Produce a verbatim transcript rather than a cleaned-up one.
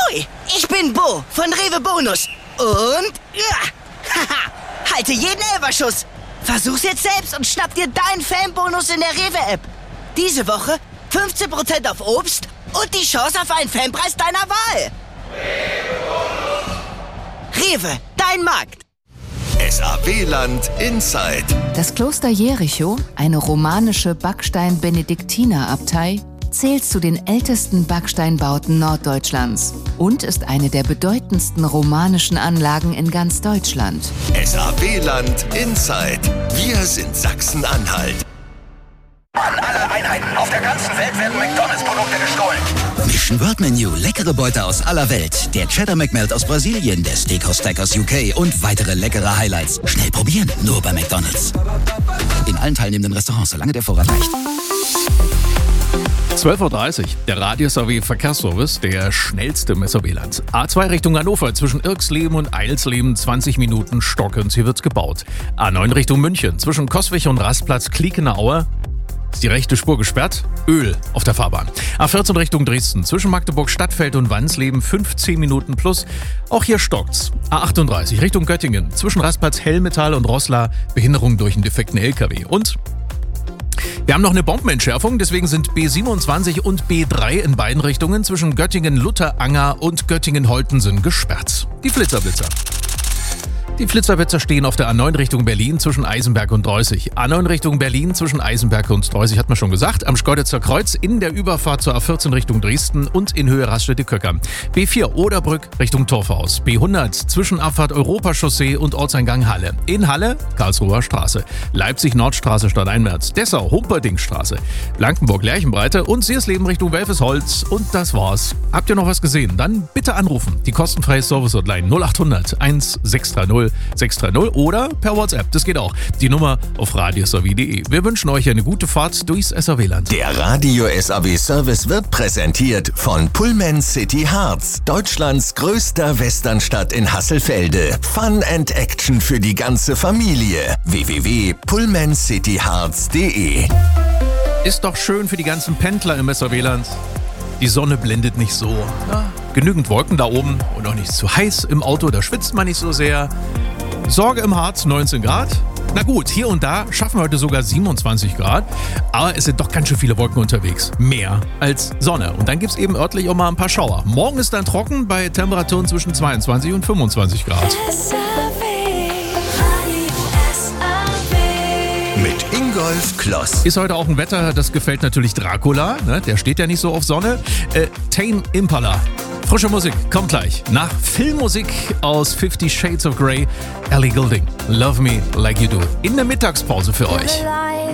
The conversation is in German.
Ahoi, ich bin Bo von Rewe Bonus. Und, ja, haha, halte jeden Elferschuss. Versuch's jetzt selbst und schnapp dir deinen Fanbonus in der Rewe-App. Diese Woche fünfzehn Prozent auf Obst und die Chance auf einen Fanpreis deiner Wahl. Rewe, dein Markt. S A W-Land Inside. Das Kloster Jericho, eine romanische Backstein-Benediktinerabtei, zählt zu den ältesten Backsteinbauten Norddeutschlands und ist eine der bedeutendsten romanischen Anlagen in ganz Deutschland. S A W-Land Inside. Wir sind Sachsen-Anhalt. An alle Einheiten auf der ganzen Welt werden McDonalds-Produkte gestohlen. Mission World Menu, leckere Beute aus aller Welt. Der Cheddar McMelt aus Brasilien, der Steakhouse Stack aus U K und weitere leckere Highlights. Schnell probieren, nur bei McDonalds. In allen teilnehmenden Restaurants, solange der Vorrat reicht. zwölf Uhr dreißig, der Radio-S A W Verkehrsservice, der schnellste im S A W-Land. A zwei Richtung Hannover, zwischen Irksleben und Eilsleben, zwanzig Minuten stockend, hier wird's gebaut. A neun Richtung München, zwischen Coswig und Rastplatz Kliekener-Aue, ist die rechte Spur gesperrt, Öl auf der Fahrbahn. A vierzehn Richtung Dresden, zwischen Magdeburg Stadtfeld und Wansleben, fünfzehn Minuten plus, auch hier stockt's. A achtunddreißig Richtung Göttingen, zwischen Rastplatz Hellmetall und Roßla, Behinderung durch einen defekten L K W. Und wir haben noch eine Bombenentschärfung, deswegen sind B siebenundzwanzig und B drei in beiden Richtungen zwischen Göttingen-Lutteranger und Göttingen-Holtensen gesperrt. Die Flitzerblitzer. Die Flitzerblitzer stehen auf der A neun Richtung Berlin zwischen Eisenberg und Dreußig. A neun Richtung Berlin zwischen Eisenberg und Dreußig hat man schon gesagt. Am Schkeuditzer Kreuz in der Überfahrt zur A vierzehn Richtung Dresden und in Höhe Raststätte-Köcker. B vier Oderbrück Richtung Torfhaus. B hundert zwischen Abfahrt Europachaussee und Ortseingang Halle. In Halle Karlsruher Straße. Leipzig-Nordstraße Stadteinwärts. Dessau Humperdingstraße. Blankenburg-Lerchenbreite und Siersleben Richtung Welfesholz. Und das war's. Habt ihr noch was gesehen? Dann bitte anrufen. Die kostenfreie Service-Hotline null acht hundert eins sechs drei null sechs drei null oder per WhatsApp, das geht auch. Die Nummer auf radio s a w punkt d e. Wir wünschen euch eine gute Fahrt durchs S A W-Land. Der Radio-S A W-Service wird präsentiert von Pullman City Harz, Deutschlands größter Westernstadt in Hasselfelde. Fun and Action für die ganze Familie. w w w punkt pullman city harz punkt d e. Ist doch schön für die ganzen Pendler im S A W-Land. Die Sonne blendet nicht so. Ja, genügend Wolken da oben und auch nicht zu heiß im Auto, da schwitzt man nicht so sehr. Sorge im Harz, neunzehn Grad. Na gut, hier und da schaffen wir heute sogar siebenundzwanzig Grad, aber es sind doch ganz schön viele Wolken unterwegs. Mehr als Sonne. Und dann gibt es eben örtlich auch mal ein paar Schauer. Morgen ist dann trocken bei Temperaturen zwischen zweiundzwanzig und fünfundzwanzig Grad. Mit Ingolf Kloss. Ist heute auch ein Wetter, das gefällt natürlich Dracula, ne? Der steht ja nicht so auf Sonne. Äh, Tame Impala. Frische Musik, kommt gleich. Nach Filmmusik aus Fifty Shades of Grey, Ellie Goulding, Love Me Like You Do. In der Mittagspause für euch.